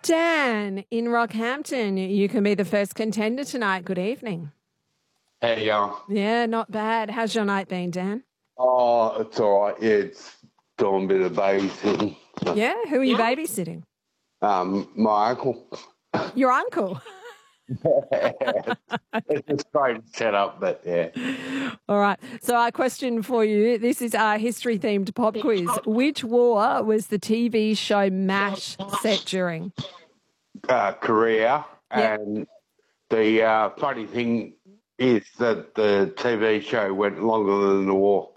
Dan in Rockhampton, you can be the first contender tonight. Good evening. How you going? Yeah, not bad. How's your night been, Dan? Oh, it's all right. Yeah, it's doing a bit of babysitting. Yeah, who are you babysitting? My uncle. Your uncle? It's a strange setup, but yeah. All right. So our question for you, this is our history-themed pop quiz. Which war was the TV show MASH set during? Korea. Yep. And the funny thing is that the TV show went longer than the war.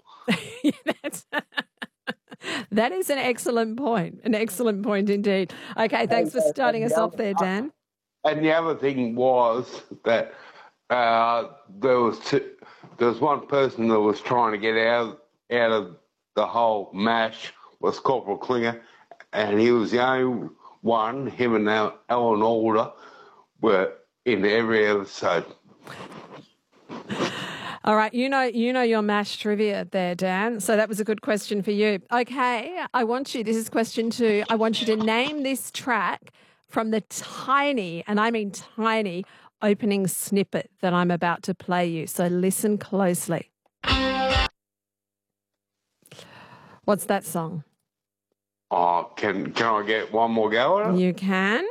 That is an excellent point. An excellent point indeed. Okay, thanks for starting us off there, Dan. And the other thing was that there was one person that was trying to get out of the whole MASH was Corporal Klinger, and he was the only one. Him and Alan Alda were in every episode. All right, you know your MASH trivia there, Dan. So that was a good question for you. Okay, this is question 2. I want you to name this track from the tiny, and I mean tiny, opening snippet that I'm about to play you. So listen closely. What's that song? Oh, can I get one more go at it? You can.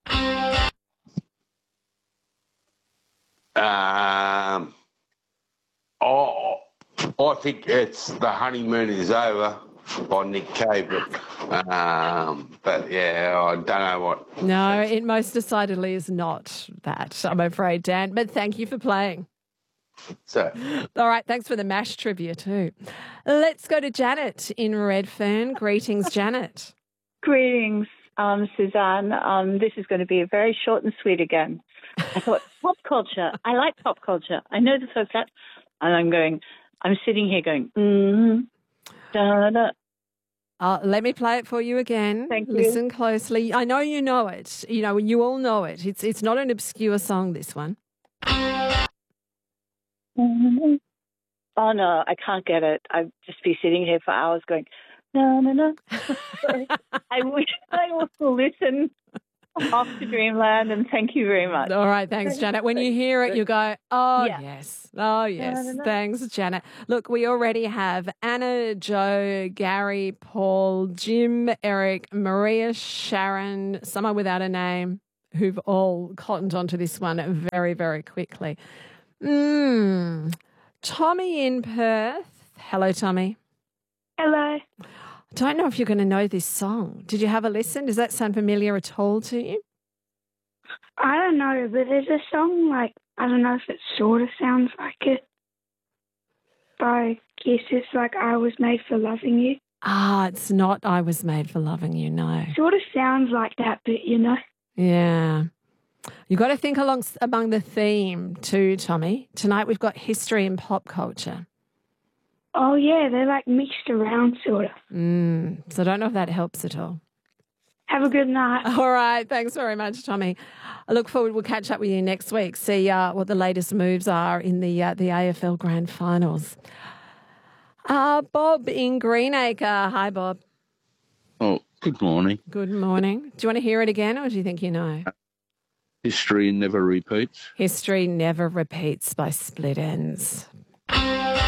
I think it's The Honeymoon Is Over by Nick Cave, but yeah, I don't know what. No, it most decidedly is not that, I'm afraid, Dan, but thank you for playing. So, all right, thanks for the MASH trivia too. Let's go to Janet in Redfern. Greetings, Janet. Greetings, Suzanne. This is going to be very short and sweet again. I thought, pop culture. I like pop culture. I know the folks that, and I'm sitting here going, da, da. Let me play it for you again. Thank you. Listen closely. I know you know it. You know, you all know it. It's not an obscure song, this one. Oh, no, I can't get it. I'd just be sitting here for hours going, no, no, no. I wish I would listen off to Dreamland, and thank you very much. All right, thanks, Janet. When you hear it, you go, oh, yes. Oh, yes. No. Thanks, Janet. Look, we already have Anna, Joe, Gary, Paul, Jim, Eric, Maria, Sharon, someone without a name, who've all cottoned onto this one very, very quickly. Tommy in Perth. Hello, Tommy. Hello. I don't know if you're going to know this song. Did you have a listen? Does that sound familiar at all to you? I don't know, but there's a song I don't know if it sort of sounds like it. But I guess it's I Was Made for Loving You. It's not I Was Made for Loving You, no. Sort of sounds like that, but Yeah. You've got to think among the theme too, Tommy. Tonight we've got history and pop culture. Oh, yeah, they're mixed around, sort of. So I don't know if that helps at all. Have a good night. All right. Thanks very much, Tommy. I look forward. We'll catch up with you next week, see what the latest moves are in the AFL Grand Finals. Bob in Greenacre. Hi, Bob. Oh, good morning. Good morning. Do you want to hear it again, or do you think you know? History never repeats. History Never Repeats by Split Enz.